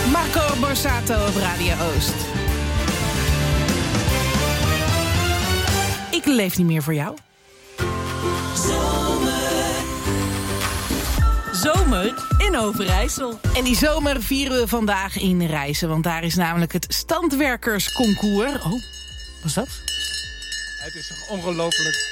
Marco Borsato op Radio Oost. Ik leef niet meer voor jou. Zomer in Overijssel. En die zomer vieren we vandaag in Rijssen. Want daar is namelijk het standwerkersconcours. Oh, wat is dat? Het is toch ongelooflijk.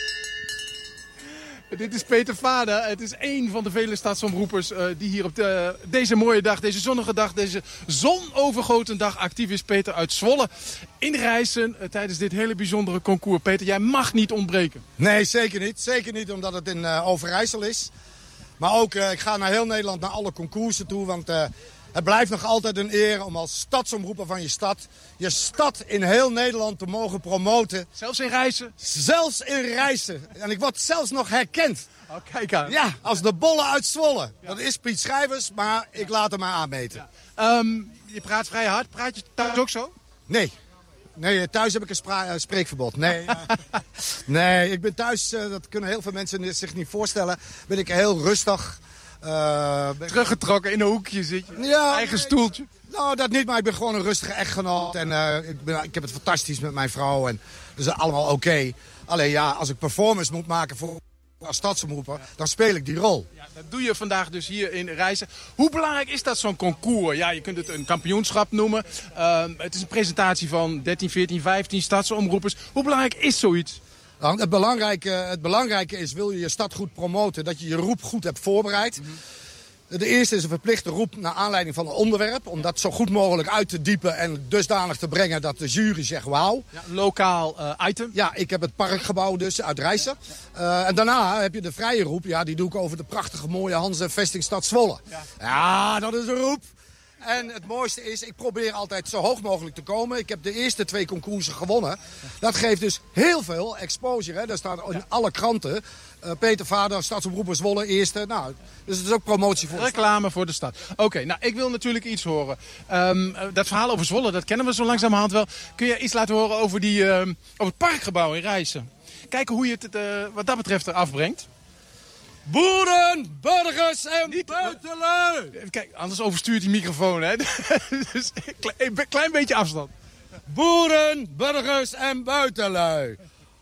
Dit is Peter Vader. Het is één van de vele stadsomroepers die hier op deze mooie dag, deze zonnige dag, deze zonovergoten dag actief is. Peter uit Zwolle in Rijssen tijdens dit hele bijzondere concours. Peter, jij mag niet ontbreken. Nee, zeker niet. Zeker niet omdat het in Overijssel is. Maar ook, ik ga naar heel Nederland, naar alle concoursen toe. Want het blijft nog altijd een eer om als stadsomroeper van je stad in heel Nederland te mogen promoten. Zelfs in Rijssen? Zelfs in Rijssen. En ik word zelfs nog herkend. Oh, kijk aan. Ja, als de bolle uit Zwolle. Ja. Dat is Piet Schrijvers, maar ik laat hem maar aanmeten. Ja. Je praat vrij hard. Praat je thuis ook zo? Nee. Nee, thuis heb ik een spreekverbod. Nee, nee, ik ben thuis, dat kunnen heel veel mensen zich niet voorstellen, ben ik heel rustig. Teruggetrokken in een hoekje zit je, ja, eigen stoeltje. Nou, dat niet, maar ik ben gewoon een rustige echtgenoot. En ik heb het fantastisch met mijn vrouw en dat is allemaal oké. Alleen ja, als ik performance moet maken als stadsomroeper, dan speel ik die rol. Ja, dat doe je vandaag dus hier in Rijssen. Hoe belangrijk is dat, zo'n concours? Ja, je kunt het een kampioenschap noemen. Het is een presentatie van 13, 14, 15 stadsomroepers. Hoe belangrijk is zoiets? Nou, het belangrijke is, wil je je stad goed promoten, dat je je roep goed hebt voorbereid. Mm-hmm. De eerste is een verplichte roep naar aanleiding van een onderwerp. Om dat zo goed mogelijk uit te diepen en dusdanig te brengen dat de jury zegt wauw. Ja, een lokaal item. Ja, ik heb het parkgebouw dus uit Rijssen. En daarna heb je de vrije roep. Ja, die doe ik over de prachtige mooie Hanse vestingstad Zwolle. Ja, dat is een roep. En het mooiste is, ik probeer altijd zo hoog mogelijk te komen. Ik heb de eerste 2 concoursen gewonnen. Dat geeft dus heel veel exposure. Hè. Daar staat in alle kranten. Peter Vader, stadsomroeper Zwolle, eerste. Nou, dus het is ook promotie voor reclame voor de stad. Oké, nou, ik wil natuurlijk iets horen. Dat verhaal over Zwolle, dat kennen we zo langzamerhand wel. Kun je iets laten horen over, over het parkgebouw in Rijssen? Kijken hoe je het wat dat betreft eraf brengt. Boeren, burgers en buitenlui. Kijk, anders overstuurt die microfoon, hè. Dus een klein beetje afstand. Boeren, burgers en buitenlui.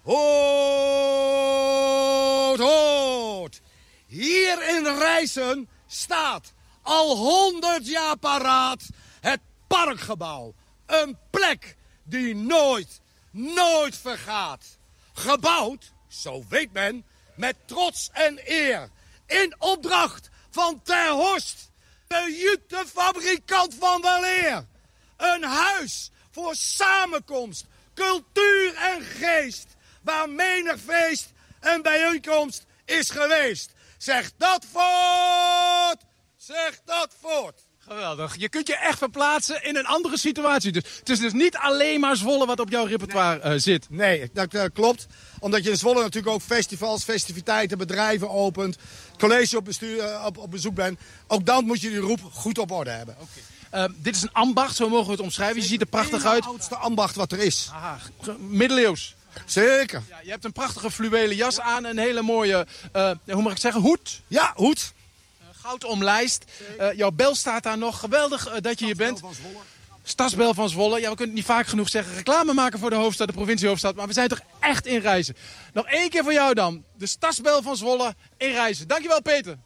Hoort, hoort. Hier in Rijssen staat al 100 jaar paraat het parkgebouw. Een plek die nooit vergaat. Gebouwd, zo weet men, met trots en eer. In opdracht van Ter Horst, de jutefabrikant van weleer. Een huis voor samenkomst, cultuur en geest. Waar menig feest en bijeenkomst is geweest. Zeg dat voort, zeg dat voort. Geweldig. Je kunt je echt verplaatsen in een andere situatie. Dus het is dus niet alleen maar Zwolle wat op jouw repertoire zit. Nee, dat klopt. Omdat je in Zwolle natuurlijk ook festivals, festiviteiten, bedrijven opent. College op bezoek bent. Ook dan moet je die roep goed op orde hebben. Okay. Dit is een ambacht, zo mogen we het omschrijven. Je ziet er prachtig uit. Het oudste ambacht wat er is. Aha, middeleeuws. Zeker. Ja, je hebt een prachtige fluwelen jas aan. Een hele mooie, hoe mag ik zeggen, hoed. Ja, hoed. Goud omlijst. Jouw bel staat daar nog. Geweldig dat je hier bent. Stadsbel van Zwolle. Ja, we kunnen het niet vaak genoeg zeggen. Reclame maken voor de hoofdstad, de provinciehoofdstad. Maar we zijn toch echt in Rijssen. Nog 1 keer voor jou dan. De Stadsbel van Zwolle in Rijssen. Dankjewel, Peter.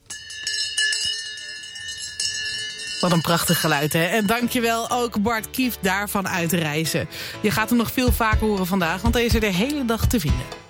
Wat een prachtig geluid, hè? En dankjewel ook Bart Kieft daarvan uit Rijssen. Je gaat hem nog veel vaker horen vandaag, want hij is er de hele dag te vinden.